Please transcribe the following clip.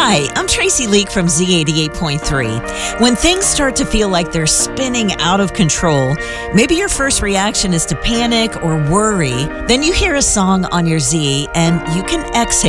Hi, I'm Tracy Leak from Z88.3. When things start to feel like they're spinning out of control, maybe your first reaction is to panic or worry. Then you hear a song on your Z and you can exhale